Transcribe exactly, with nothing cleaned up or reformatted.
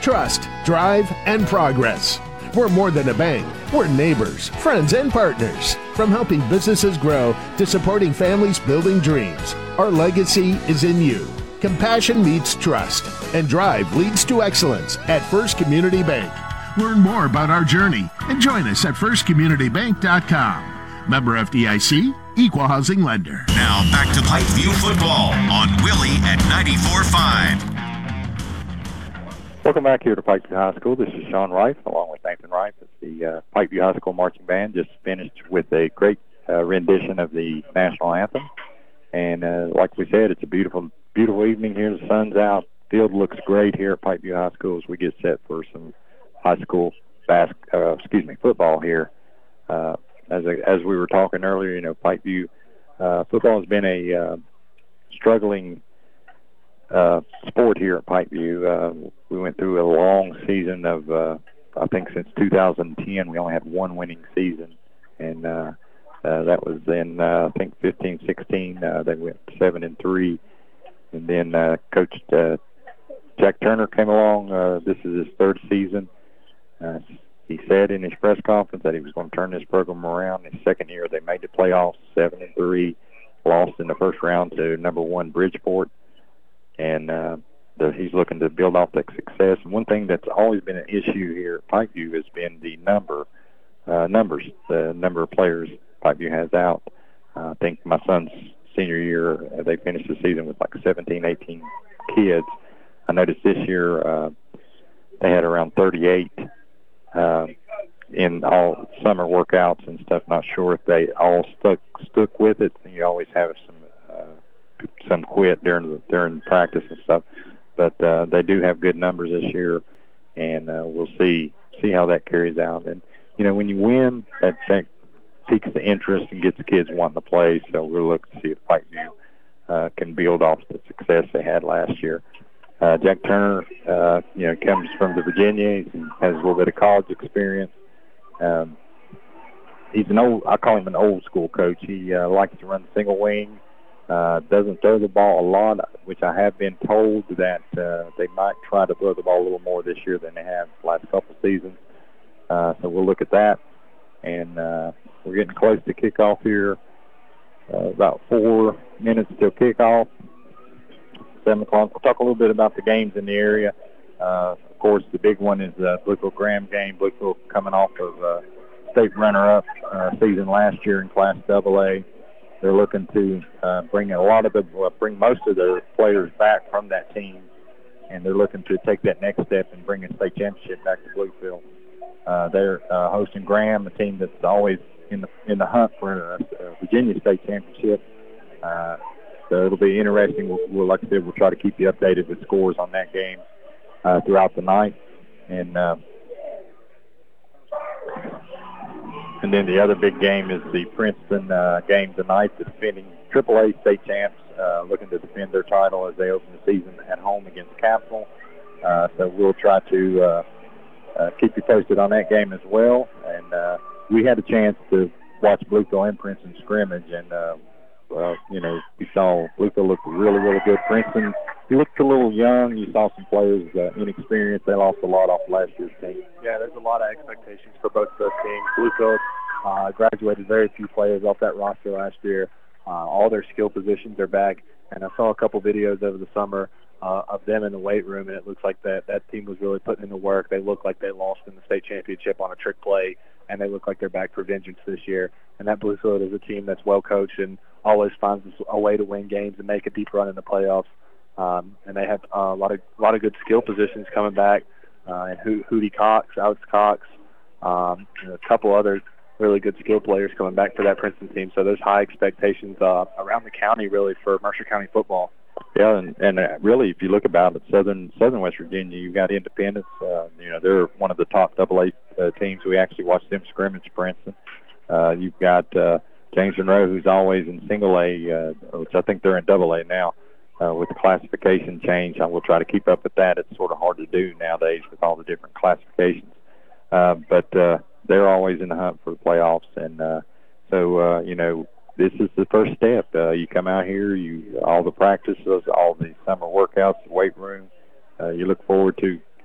trust, drive, and progress. We're more than a bank. We're neighbors, friends, and partners. From helping businesses grow to supporting families building dreams, our legacy is in you. Compassion meets trust, and drive leads to excellence at First Community Bank. Learn more about our journey and join us at first community bank dot com. Member F D I C, Equal Housing Lender. Now back to Pikeview football on Willie at ninety-four point five. Welcome back here to Pikeview High School. This is Sean Rife, along with Nathan Rife. It's the uh, Pikeview High School Marching Band. Just finished with a great uh, rendition of the national anthem. And uh, like we said, it's a beautiful, beautiful evening here. The sun's out. Field looks great here at Pikeview High School as we get set for some high school bas- uh, excuse me, football here. Uh, as a, as we were talking earlier, you know, Pikeview uh, football has been a uh, struggling uh, sport here at Pikeview. Uh, we went through a long season of, uh, I think since two thousand ten, we only had one winning season. And uh, uh, that was in, uh, I think, fifteen sixteen. Uh, they went seven and three. And then uh, Coach uh, Jack Turner came along. Uh, this is his third season. Uh, he said in his press conference that he was going to turn this program around. His second year, they made the playoffs, seven and three, lost in the first round to number one Bridgeport. And uh, the, he's looking to build off that success. And one thing that's always been an issue here at Pikeview has been the number, uh, numbers, the number of players Pikeview has out. Uh, I think my son's senior year, uh, they finished the season with like seventeen, eighteen kids. I noticed this year uh, they had around thirty-eight uh, in all summer workouts and stuff. Not sure if they all stuck stuck with it. You always have some uh, some quit during the, during practice and stuff, but uh, they do have good numbers this year, and uh, we'll see see how that carries out. And you know, when you win, that, that piques the interest and gets the kids wanting to play. So we'll look to see if Pikeview uh, can build off the success they had last year. Uh, Jack Turner, uh, you know, comes from the Virginia. He has a little bit of college experience. Um, he's an old, I call him an old school coach. He uh, likes to run single wing, uh, doesn't throw the ball a lot, which I have been told that uh, they might try to throw the ball a little more this year than they have the last couple of seasons. Uh, so we'll look at that. And uh, we're getting close to kickoff here. Uh, about four minutes till kickoff. seven o'clock. We'll talk a little bit about the games in the area. Uh, of course, the big one is the Bluefield-Graham game. Bluefield coming off of uh, state runner-up uh, season last year in Class double A. They're looking to uh, bring a lot of the, uh, bring most of their players back from that team, and they're looking to take that next step and bring a state championship back to Bluefield. Uh, they're uh, hosting Graham, a team that's always in the in the hunt for a, a Virginia state championship. Uh, So it'll be interesting. We'll, we'll, like I said, we'll try to keep you updated with scores on that game uh, throughout the night. And uh, and then the other big game is the Princeton uh, game tonight. The defending triple A state champs uh, looking to defend their title as they open the season at home against Capitol. Uh, so we'll try to uh, uh, keep you posted on that game as well. And uh, we had a chance to watch Bluefield and Princeton scrimmage, and uh, Well, you know, you saw Bluefield looked really, really good. Princeton, he looked a little young. You saw some players uh, inexperienced. They lost a lot off last year's team. Yeah, there's a lot of expectations for both of those teams. Bluefield uh, graduated very few players off that roster last year. Uh, all their skill positions are back, and I saw a couple videos over the summer uh, of them in the weight room, and it looks like that, that team was really putting in the work. They look like they lost in the state championship on a trick play, and they look like they're back for vengeance this year. And that Bluefield is a team that's well coached and always finds a way to win games and make a deep run in the playoffs. Um, and they have uh, a lot of a lot of good skill positions coming back. Uh, and Ho- Hootie Cox, Alex Cox, um, and a couple other really good skill players coming back for that Princeton team. So there's high expectations uh, around the county, really, for Mercer County football. Yeah, and, and uh, really, if you look about it, Southern Southern West Virginia, you've got Independence. Uh, you know, they're one of the top double A uh, teams. We actually watched them scrimmage, for instance. Uh, you've got uh, James Monroe, who's always in single A, uh, which I think they're in double A now. Uh, with the classification change, I will try to keep up with that. It's sort of hard to do nowadays with all the different classifications. Uh, but uh, they're always in the hunt for the playoffs. And uh, so, uh, you know, this is the first step. Uh, you come out here, you all the practices, all the summer workouts, the weight room. Uh, you look forward to